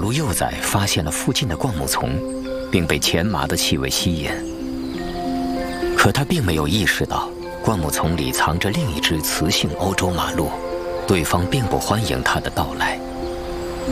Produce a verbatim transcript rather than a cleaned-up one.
鹿幼崽发现了附近的灌木丛，并被前麻的气味吸引。可它并没有意识到，灌木丛里藏着另一只雌性欧洲马鹿，对方并不欢迎它的到来。